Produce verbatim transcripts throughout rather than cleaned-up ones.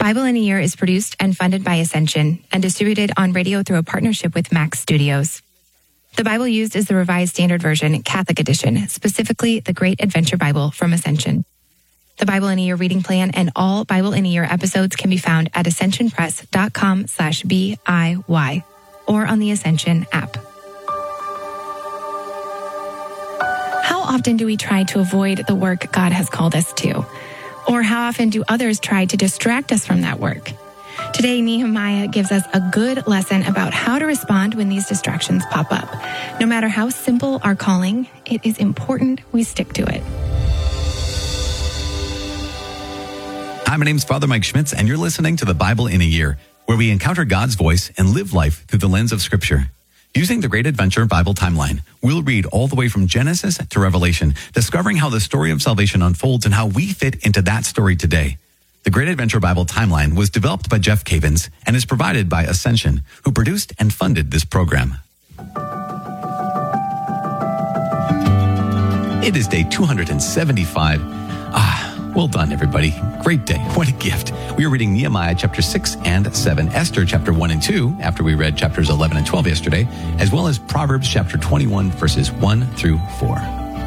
Bible in a Year is produced and funded by Ascension and distributed on radio through a partnership with Max Studios. The Bible used is the Revised Standard Version, Catholic Edition, specifically the Great Adventure Bible from Ascension. The Bible in a Year reading plan and all Bible in a Year episodes can be found at ascensionpress.com slash B-I-Y or on the Ascension app. How often do we try to avoid the work God has called us to? Or how often do others try to distract us from that work? Today, Nehemiah gives us a good lesson about how to respond when these distractions pop up. No matter how simple our calling, it is important we stick to it. Hi, my name's Father Mike Schmitz, and you're listening to the Bible in a Year, where we encounter God's voice and live life through the lens of Scripture. Using the Great Adventure Bible timeline, we'll read all the way from Genesis to Revelation, discovering how the story of salvation unfolds and how we fit into that story today. The Great Adventure Bible timeline was developed by Jeff Cavins and is provided by Ascension, who produced and funded this program. It is day two hundred seventy-five. Ah, well done, everybody. Great day. What a gift. We are reading Nehemiah chapter six and seven, Esther chapter one and two, after we read chapters eleven and twelve yesterday, as well as Proverbs chapter twenty-one, verses one through four.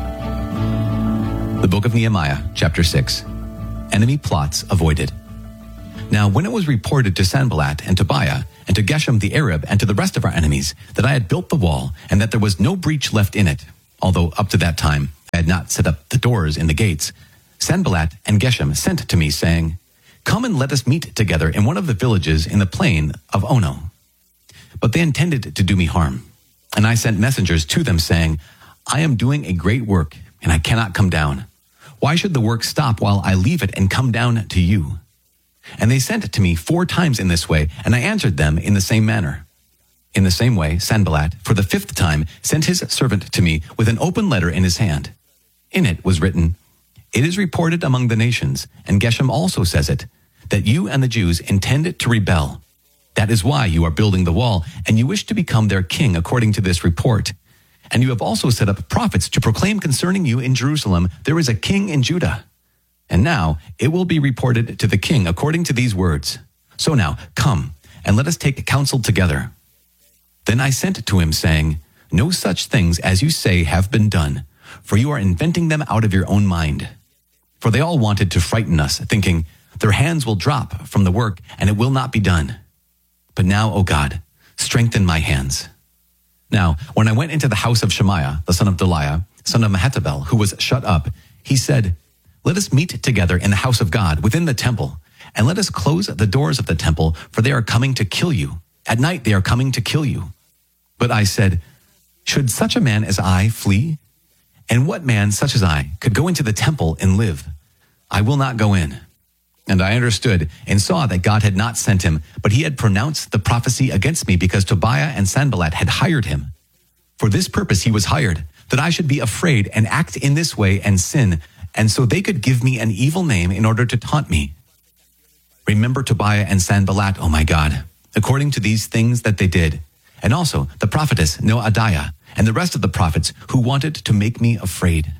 The book of Nehemiah, chapter six. Enemy plots avoided. Now, when it was reported to Sanballat and Tobiah and to Geshem the Arab and to the rest of our enemies that I had built the wall and that there was no breach left in it, although up to that time I had not set up the doors in the gates, Sanballat and Geshem sent to me, saying, "Come and let us meet together in one of the villages in the plain of Ono." But they intended to do me harm. And I sent messengers to them, saying, "I am doing a great work, and I cannot come down. Why should the work stop while I leave it and come down to you?" And they sent to me four times in this way, and I answered them in the same manner. In the same way, Sanballat, for the fifth time, sent his servant to me with an open letter in his hand. In it was written, "It is reported among the nations, and Geshem also says it, that you and the Jews intend to rebel. That is why you are building the wall, and you wish to become their king according to this report. And you have also set up prophets to proclaim concerning you in Jerusalem, there is a king in Judah. And now it will be reported to the king according to these words. So now come, and let us take counsel together." Then I sent to him, saying, "No such things as you say have been done, for you are inventing them out of your own mind." For they all wanted to frighten us, thinking, "Their hands will drop from the work, and it will not be done." But now, O God, strengthen my hands. Now, when I went into the house of Shemaiah, the son of Delaiah, son of Mehetabel, who was shut up, he said, "Let us meet together in the house of God within the temple, and let us close the doors of the temple, for they are coming to kill you. At night they are coming to kill you." But I said, "Should such a man as I flee? And what man such as I could go into the temple and live? I will not go in." And I understood and saw that God had not sent him, but he had pronounced the prophecy against me because Tobiah and Sanballat had hired him. For this purpose he was hired, that I should be afraid and act in this way and sin, and so they could give me an evil name in order to taunt me. Remember Tobiah and Sanballat, O my God, according to these things that they did, and also the prophetess Noadiah and the rest of the prophets who wanted to make me afraid.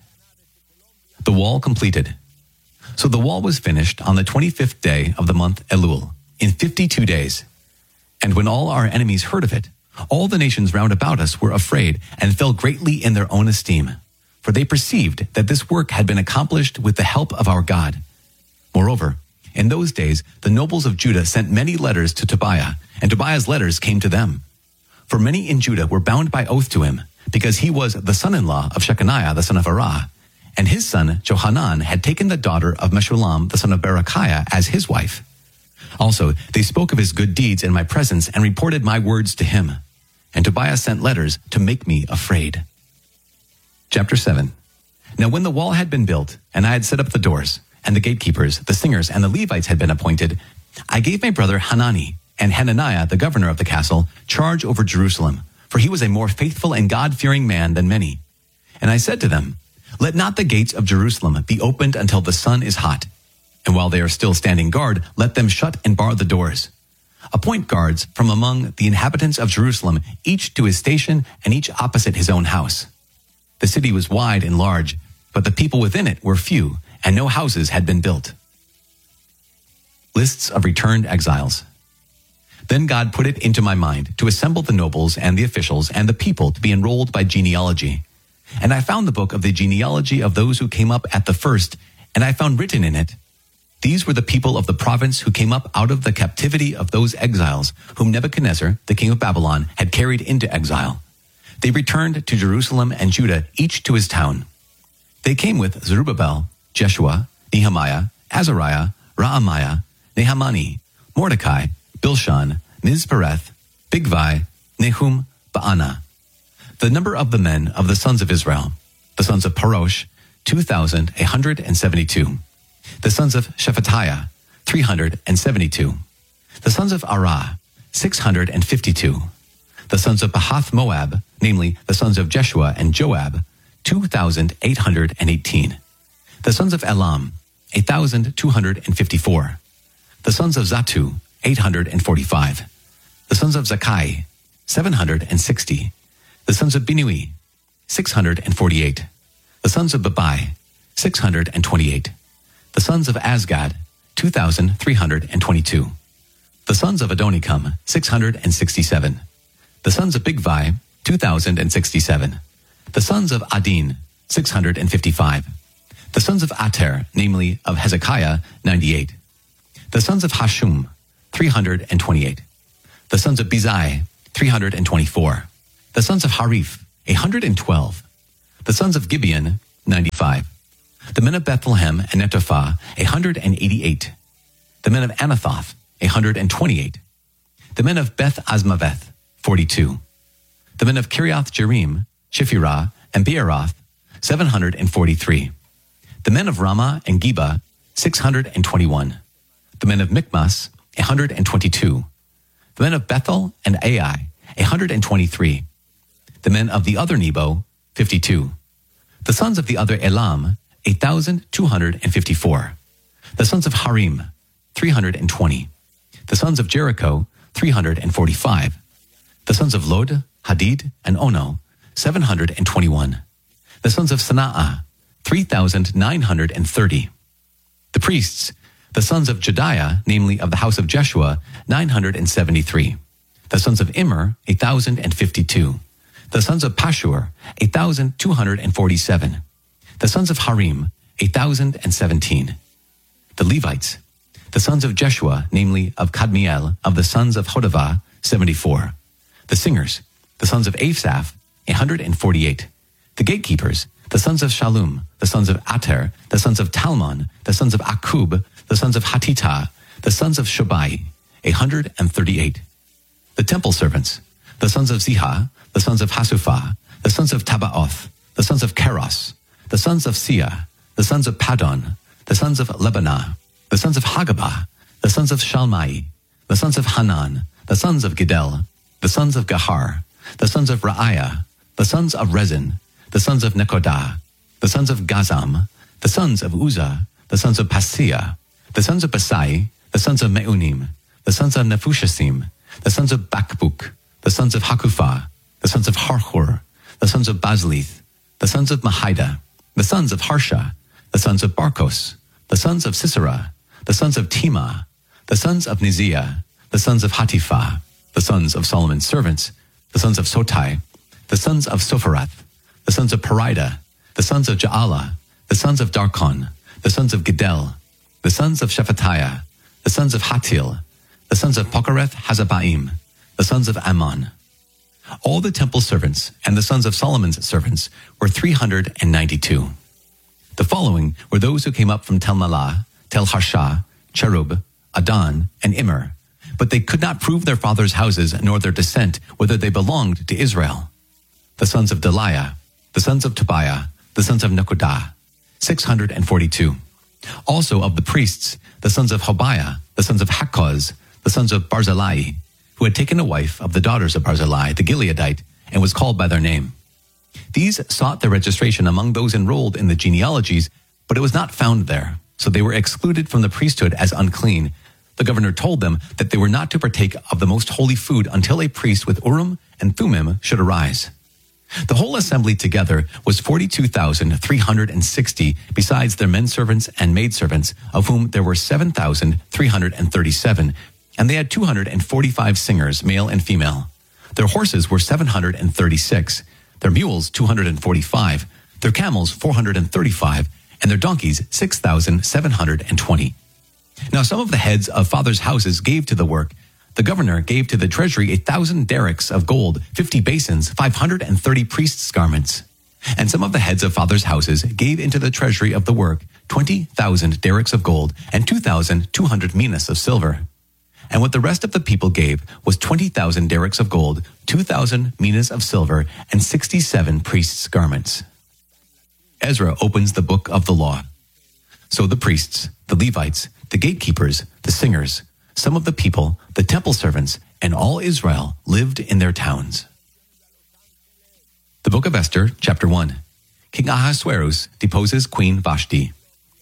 The wall completed. So the wall was finished on the twenty-fifth day of the month Elul, in fifty-two days. And when all our enemies heard of it, all the nations round about us were afraid and fell greatly in their own esteem, for they perceived that this work had been accomplished with the help of our God. Moreover, in those days the nobles of Judah sent many letters to Tobiah, and Tobiah's letters came to them. For many in Judah were bound by oath to him, because he was the son-in-law of Shechaniah the son of Arah, and his son Johanan had taken the daughter of Meshullam the son of Berechiah as his wife. Also, they spoke of his good deeds in my presence and reported my words to him. And Tobiah sent letters to make me afraid. Chapter seven. Now when the wall had been built, and I had set up the doors, and the gatekeepers, the singers, and the Levites had been appointed, I gave my brother Hanani and Hananiah, the governor of the castle, charge over Jerusalem, for he was a more faithful and God-fearing man than many. And I said to them, "Let not the gates of Jerusalem be opened until the sun is hot. And while they are still standing guard, let them shut and bar the doors. Appoint guards from among the inhabitants of Jerusalem, each to his station and each opposite his own house." The city was wide and large, but the people within it were few, and no houses had been built. lists of returned exiles. Then God put it into my mind to assemble the nobles and the officials and the people to be enrolled by genealogy. And I found the book of the genealogy of those who came up at the first, and I found written in it, these were the people of the province who came up out of the captivity of those exiles whom Nebuchadnezzar, the king of Babylon, had carried into exile. They returned to Jerusalem and Judah, each to his town. They came with Zerubbabel, Jeshua, Nehemiah, Azariah, Raamiah, Nahamani, Mordecai, Bilshan, Mizpereth, Bigvai, Nehum, Baana. The number of the men of the sons of Israel, the sons of Parosh, two thousand one hundred seventy-two. The sons of Shephatiah, three hundred seventy-two. The sons of Arah, six hundred fifty-two. The sons of Pahath Moab, namely the sons of Jeshua and Joab, two thousand eight hundred eighteen. The sons of Elam, one thousand two hundred fifty-four. The sons of Zatu, eight hundred forty-five. The sons of Zakai, seven hundred sixty. The sons of Binui, six hundred forty-eight. The sons of Babai, six hundred twenty-eight. The sons of Azgad, two thousand three hundred twenty-two. The sons of Adonikam, six hundred sixty-seven. The sons of Bigvai, two thousand sixty-seven. The sons of Adin, six hundred fifty-five. The sons of Ater, namely of Hezekiah, ninety-eight. The sons of Hashum, three hundred twenty-eight. The sons of Bizai, three hundred twenty-four. The sons of Harif, one hundred twelve. The sons of Gibeon, ninety-five. The men of Bethlehem and Netophah, one hundred eighty-eight. The men of Anathoth, one hundred twenty-eight. The men of Beth Asmaveth, forty-two. The men of Kiriath Jearim, Shifirah, and Beeroth, seven hundred forty-three. The men of Ramah and Geba, six hundred twenty-one. The men of Michmas, one hundred twenty-two. The men of Bethel and Ai, one hundred twenty-three. The men of the other Nebo, fifty-two. The sons of the other Elam, one thousand two hundred fifty-four. The sons of Harim, three hundred twenty. The sons of Jericho, three hundred forty-five. The sons of Lod, Hadid, and Ono, seven hundred twenty-one. The sons of Sanaah, three thousand nine hundred thirty. The priests, the sons of Jediah, namely of the house of Jeshua, nine hundred seventy-three. The sons of Immer, one thousand fifty-two. The sons of Pashur, one thousand two hundred forty-seven. The sons of Harim, one thousand seventeen. The Levites, the sons of Jeshua, namely of Kadmiel, of the sons of Hodavah, seventy-four. The singers, the sons of Asaph, one hundred forty-eight. The gatekeepers, the sons of Shallum, the sons of Ater, the sons of Talmon, the sons of Akub, the sons of Hatita, the sons of Shobai, one hundred thirty-eight. The temple servants, the sons of Ziha, the sons of Hasupha, the sons of Tabaoth, the sons of Keros, the sons of Sia, the sons of Padon, the sons of Lebanah, the sons of Hagabah, the sons of Shalmai, the sons of Hanan, the sons of Gidel, the sons of Gahar, the sons of Raiah, the sons of Rezin, the sons of Nekodah, the sons of Gazam, the sons of Uzzah, the sons of Paseah, the sons of Basai, the sons of Meunim, the sons of Nephushasim, the sons of Bakbuk, the sons of Hakufah, the sons of Harhur, the sons of Bazlith, the sons of Mahida, the sons of Harsha, the sons of Barkos, the sons of Sisera, the sons of Tema, the sons of Niziah, the sons of Hatipha, the sons of Solomon's servants, the sons of Sotai, the sons of Sopherath, the sons of Perida, the sons of Jaala, the sons of Darkon, the sons of Gidel, the sons of Shephatiah, the sons of Hatil, the sons of Pokereth Hazabaim, the sons of Ammon. All the temple servants and the sons of Solomon's servants were three hundred ninety-two. The following were those who came up from Tel Malah, Tel Harsha, Cherub, Adon, and Immer, but they could not prove their fathers' houses nor their descent, whether they belonged to Israel. The sons of Deliah, the sons of Tobiah, the sons of Nekodah, six hundred forty-two. Also of the priests, the sons of Hobiah, the sons of Hakkoz, the sons of Barzillai, who had taken a wife of the daughters of Barzillai, the Gileadite, and was called by their name. These sought their registration among those enrolled in the genealogies, but it was not found there, so they were excluded from the priesthood as unclean. The governor told them that they were not to partake of the most holy food until a priest with Urim and Thummim should arise. The whole assembly together was forty-two thousand three hundred sixty, besides their men servants and maidservants, of whom there were seven thousand three hundred thirty-seven, and they had two hundred forty-five singers, male and female. Their horses were seven hundred thirty-six, their mules two hundred forty-five, their camels four hundred thirty-five, and their donkeys six thousand seven hundred twenty. Now some of the heads of fathers' houses gave to the work. The governor gave to the treasury a thousand derricks of gold, fifty basins, five hundred and thirty priests' garments. And some of the heads of fathers' houses gave into the treasury of the work twenty thousand derricks of gold and two thousand two hundred minas of silver. And what the rest of the people gave was twenty thousand derricks of gold, two thousand minas of silver, and sixty-seven priests' garments. Ezra opens the book of the law. So the priests, the Levites, the gatekeepers, the singers, some of the people, the temple servants, and all Israel lived in their towns. The book of Esther, chapter one. King Ahasuerus deposes Queen Vashti.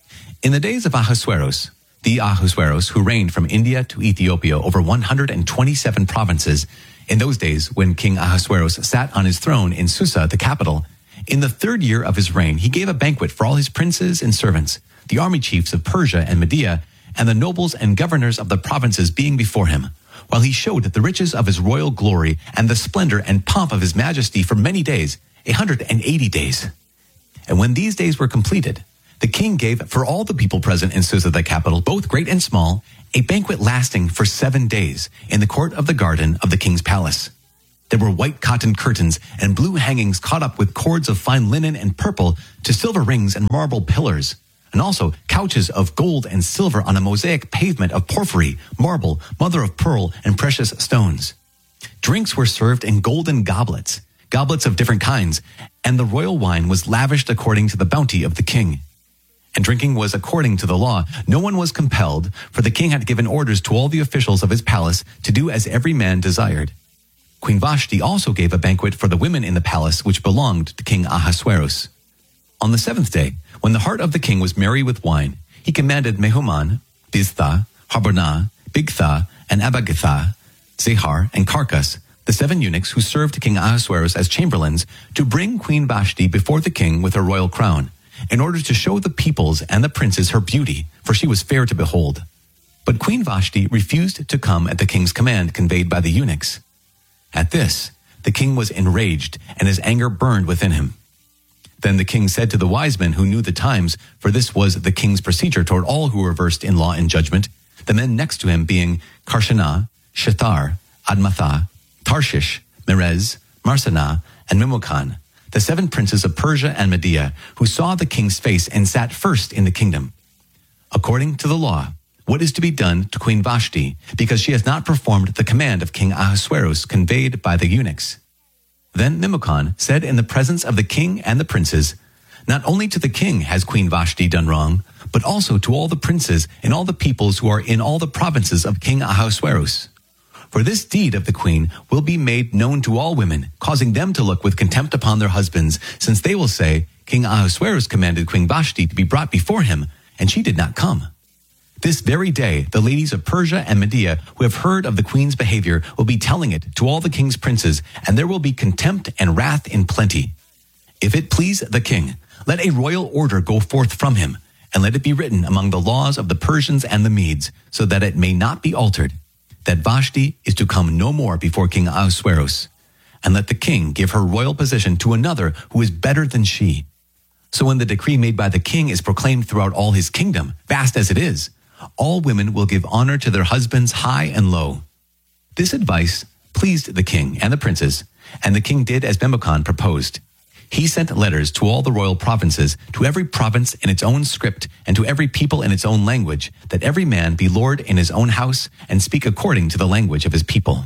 In the days of Ahasuerus, the Ahasuerus who reigned from India to Ethiopia over one hundred twenty-seven provinces, in those days when King Ahasuerus sat on his throne in Susa, the capital, in the third year of his reign, he gave a banquet for all his princes and servants, the army chiefs of Persia and Media, and the nobles and governors of the provinces being before him, while he showed the riches of his royal glory and the splendor and pomp of his majesty for many days, a hundred and eighty days. And when these days were completed, the king gave for all the people present in Susa the capital, both great and small, a banquet lasting for seven days in the court of the garden of the king's palace. There were white cotton curtains and blue hangings caught up with cords of fine linen and purple to silver rings and marble pillars, and also couches of gold and silver on a mosaic pavement of porphyry, marble, mother of pearl, and precious stones. Drinks were served in golden goblets, goblets of different kinds, and the royal wine was lavished according to the bounty of the king. And drinking was according to the law. No one was compelled, for the king had given orders to all the officials of his palace to do as every man desired. Queen Vashti also gave a banquet for the women in the palace which belonged to King Ahasuerus. On the seventh day, when the heart of the king was merry with wine, he commanded Mehuman, Biztha, Harbonah, Bigtha, and Abagitha, Zehar, and Carcas, the seven eunuchs who served King Ahasuerus as chamberlains, to bring Queen Vashti before the king with her royal crown, in order to show the peoples and the princes her beauty, for she was fair to behold. But Queen Vashti refused to come at the king's command conveyed by the eunuchs. At this, the king was enraged, and his anger burned within him. Then the king said to the wise men who knew the times, for this was the king's procedure toward all who were versed in law and judgment, the men next to him being Karshana, Shethar, Admatha, Tarshish, Merez, Marsana, and Memucan, the seven princes of Persia and Media, who saw the king's face and sat first in the kingdom. According to the law, what is to be done to Queen Vashti, because she has not performed the command of King Ahasuerus conveyed by the eunuchs? Then Memucan said in the presence of the king and the princes, not only to the king has Queen Vashti done wrong, but also to all the princes and all the peoples who are in all the provinces of King Ahasuerus. For this deed of the queen will be made known to all women, causing them to look with contempt upon their husbands, since they will say, King Ahasuerus commanded Queen Vashti to be brought before him, and she did not come. This very day, the ladies of Persia and Media who have heard of the queen's behavior will be telling it to all the king's princes, and there will be contempt and wrath in plenty. If it please the king, let a royal order go forth from him, and let it be written among the laws of the Persians and the Medes, so that it may not be altered, that Vashti is to come no more before King Ahasuerus, and let the king give her royal position to another who is better than she. So when the decree made by the king is proclaimed throughout all his kingdom, vast as it is, all women will give honor to their husbands high and low. This advice pleased the king and the princes, and the king did as Memucan proposed. He sent letters to all the royal provinces, to every province in its own script, and to every people in its own language, that every man be lord in his own house, and speak according to the language of his people.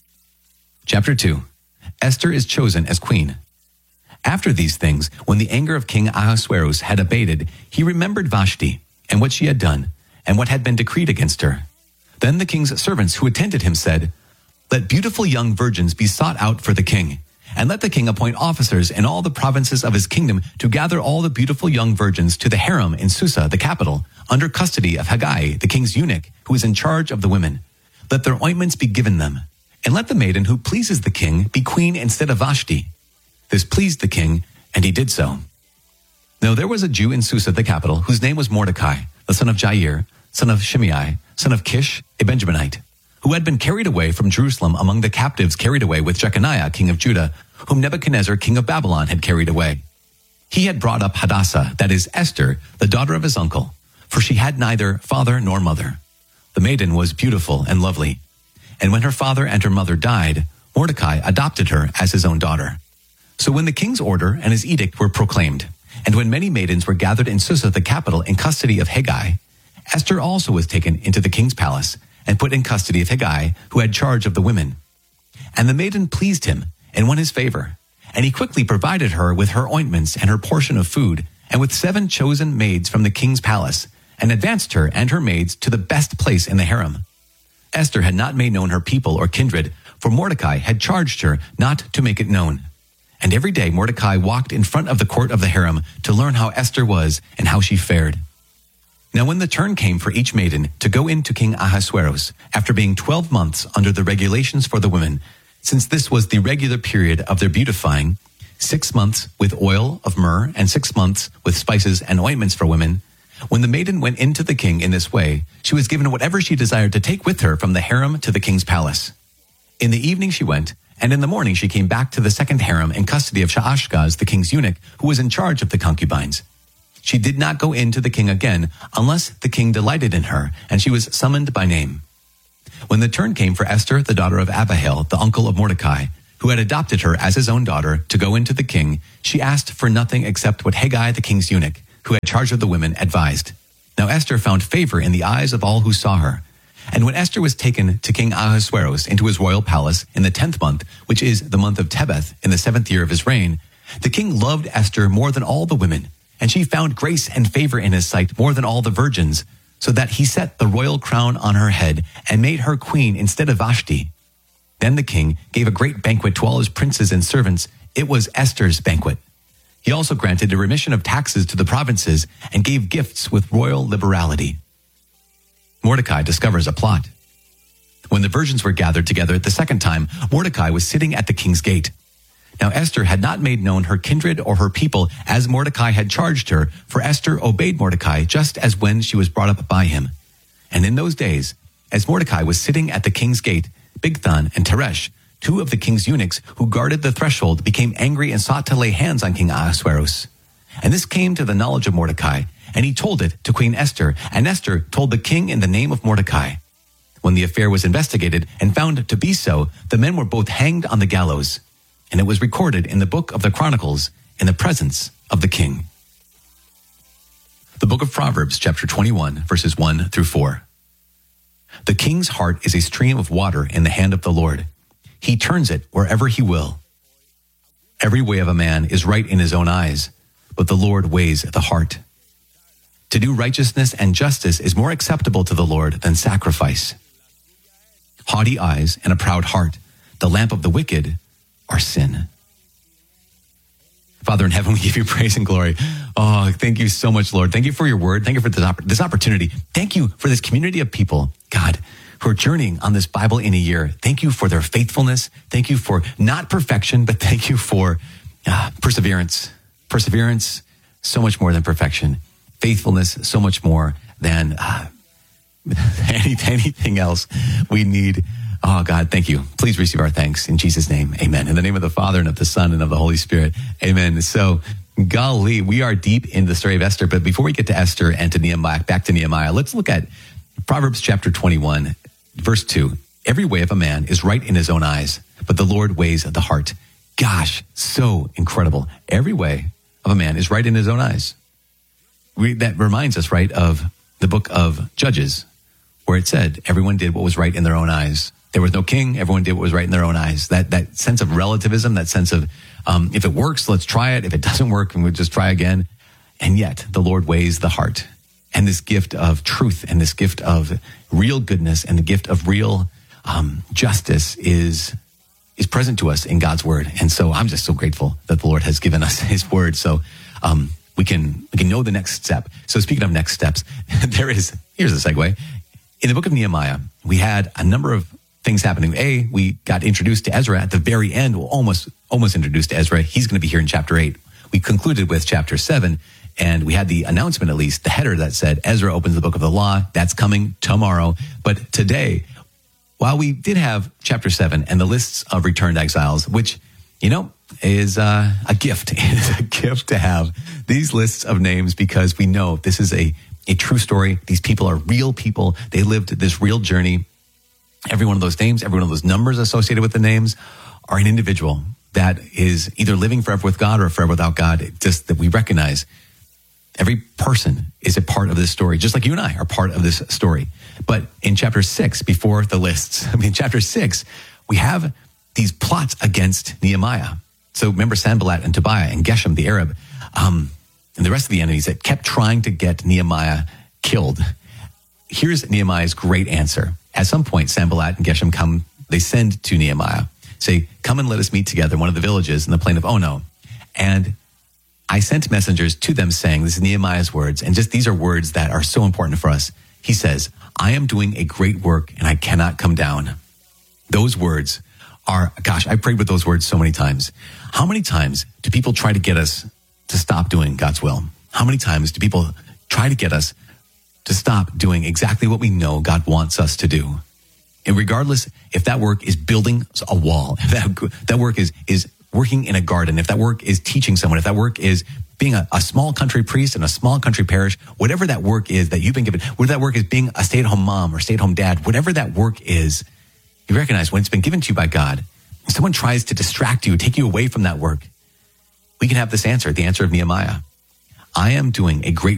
Chapter two. Esther is chosen as queen. After these things, when the anger of King Ahasuerus had abated, he remembered Vashti, and what she had done, and what had been decreed against her. Then the king's servants who attended him said, let beautiful young virgins be sought out for the king, and let the king appoint officers in all the provinces of his kingdom to gather all the beautiful young virgins to the harem in Susa, the capital, under custody of Haggai, the king's eunuch, who is in charge of the women. Let their ointments be given them, and let the maiden who pleases the king be queen instead of Vashti. This pleased the king, and he did so. Now there was a Jew in Susa, the capital, whose name was Mordecai, the son of Jair, son of Shimei, son of Kish, a Benjaminite, who had been carried away from Jerusalem among the captives carried away with Jeconiah, king of Judah, whom Nebuchadnezzar, king of Babylon, had carried away. He had brought up Hadassah, that is Esther, the daughter of his uncle, for she had neither father nor mother. The maiden was beautiful and lovely. And when her father and her mother died, Mordecai adopted her as his own daughter. So when the king's order and his edict were proclaimed, and when many maidens were gathered in Susa, the capital, in custody of Hegai, Esther also was taken into the king's palace and put in custody of Hegai, who had charge of the women. And the maiden pleased him and won his favor. And he quickly provided her with her ointments and her portion of food, and with seven chosen maids from the king's palace, and advanced her and her maids to the best place in the harem. Esther had not made known her people or kindred, for Mordecai had charged her not to make it known. And every day Mordecai walked in front of the court of the harem to learn how Esther was and how she fared. Now when the turn came for each maiden to go in to King Ahasuerus, after being twelve months under the regulations for the women, since this was the regular period of their beautifying, six months with oil of myrrh and six months with spices and ointments for women, when the maiden went into the king in this way, she was given whatever she desired to take with her from the harem to the king's palace. In the evening she went, and in the morning she came back to the second harem in custody of Shaashgaz, the king's eunuch, who was in charge of the concubines. She did not go in to the king again unless the king delighted in her, and she was summoned by name. When the turn came for Esther, the daughter of Abihail, the uncle of Mordecai, who had adopted her as his own daughter, to go into the king, she asked for nothing except what Hegai, the king's eunuch, who had charge of the women, advised. Now Esther found favor in the eyes of all who saw her. And when Esther was taken to King Ahasuerus into his royal palace in the tenth month, which is the month of Tebeth, in the seventh year of his reign, the king loved Esther more than all the women, and she found grace and favor in his sight more than all the virgins, so that he set the royal crown on her head and made her queen instead of Vashti. Then the king gave a great banquet to all his princes and servants. It was Esther's banquet. He also granted a remission of taxes to the provinces and gave gifts with royal liberality. Mordecai discovers a plot. When the virgins were gathered together the second time, Mordecai was sitting at the king's gate. Now Esther had not made known her kindred or her people as Mordecai had charged her, for Esther obeyed Mordecai just as when she was brought up by him. And in those days, as Mordecai was sitting at the king's gate, Bigthan and Teresh, two of the king's eunuchs who guarded the threshold, became angry and sought to lay hands on King Ahasuerus. And this came to the knowledge of Mordecai, and he told it to Queen Esther, and Esther told the king in the name of Mordecai. When the affair was investigated and found to be so, the men were both hanged on the gallows. And it was recorded in the book of the Chronicles in the presence of the king. The book of Proverbs, chapter twenty-one, verses one through four. The king's heart is a stream of water in the hand of the Lord. He turns it wherever he will. Every way of a man is right in his own eyes, but the Lord weighs the heart. To do righteousness and justice is more acceptable to the Lord than sacrifice. Haughty eyes and a proud heart, the lamp of the wicked, are sin. Father in heaven, we give you praise and glory. Oh, thank you so much, Lord. Thank you for your word. Thank you for this, opp- this opportunity. Thank you for this community of people, God, who are journeying on this Bible in a year. Thank you for their faithfulness. Thank you for not perfection, but thank you for uh, perseverance. Perseverance, so much more than perfection. Faithfulness, so much more than uh, any, anything else we need. Oh, God, thank you. Please receive our thanks in Jesus' name. Amen. In the name of the Father and of the Son and of the Holy Spirit. Amen. So, golly, we are deep in the story of Esther. But before we get to Esther and to Nehemiah, back to Nehemiah, let's look at Proverbs chapter twenty-one, verse two. Every way of a man is right in his own eyes, but the Lord weighs the heart. Gosh, so incredible. Every way of a man is right in his own eyes. We, that reminds us, right, of the book of Judges, where it said everyone did what was right in their own eyes. There was no king. Everyone did what was right in their own eyes. That that sense of relativism, that sense of um, if it works, let's try it. If it doesn't work, we'll just try again. And yet the Lord weighs the heart. And this gift of truth and this gift of real goodness and the gift of real um, justice is is present to us in God's word. And so I'm just so grateful that the Lord has given us his word. So um, we can we can know the next step. So speaking of next steps, there is, here's a segue. In the book of Nehemiah, we had a number of things happening. A, we got introduced to Ezra at the very end, almost almost introduced Ezra. He's going to be here in chapter eight. We concluded with chapter seven, and we had the announcement, at least, the header that said, Ezra opens the book of the law. That's coming tomorrow. But today, while we did have chapter seven and the lists of returned exiles, which, you know, is uh, a gift. It is a gift to have these lists of names, because we know this is a, a true story. These people are real people. They lived this real journey. Every one of those names, every one of those numbers associated with the names are an individual that is either living forever with God or forever without God. It just that we recognize every person is a part of this story, just like you and I are part of this story. But in chapter six, before the lists, I mean, chapter six, we have these plots against Nehemiah. So remember Sanballat and Tobiah and Geshem the Arab, um, and the rest of the enemies that kept trying to get Nehemiah killed. Here's Nehemiah's great answer. At some point, Sanballat and Geshem come, they send to Nehemiah, say, come and let us meet together in one of the villages in the plain of Ono. And I sent messengers to them saying, this is Nehemiah's words, and just these are words that are so important for us. He says, I am doing a great work and I cannot come down. Those words are, gosh, I prayed with those words so many times. How many times do people try to get us to stop doing God's will? How many times do people try to get us to stop doing exactly what we know God wants us to do? And regardless if that work is building a wall, if that, that work is, is working in a garden, if that work is teaching someone, if that work is being a, a small country priest in a small country parish, whatever that work is that you've been given, whether that work is being a stay-at-home mom or stay-at-home dad, whatever that work is, you recognize when it's been given to you by God, if someone tries to distract you, take you away from that work, we can have this answer, the answer of Nehemiah. I am doing a great